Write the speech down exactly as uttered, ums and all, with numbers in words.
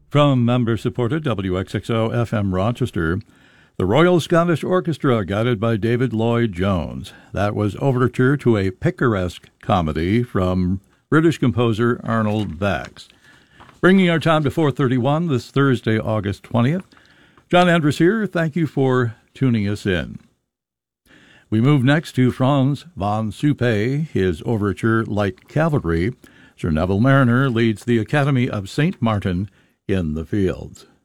From member-supported W X X O F M Rochester, the Royal Scottish Orchestra, guided by David Lloyd-Jones. That was overture to a picaresque comedy from British composer Arnold Bax. Bringing our time to four thirty-one this Thursday, August twentieth. John Andrus here. Thank you for tuning us in. We move next to Frans van Suppé, his overture Light Cavalry. Sir Neville Marriner leads the Academy of Saint Martin in the Fields.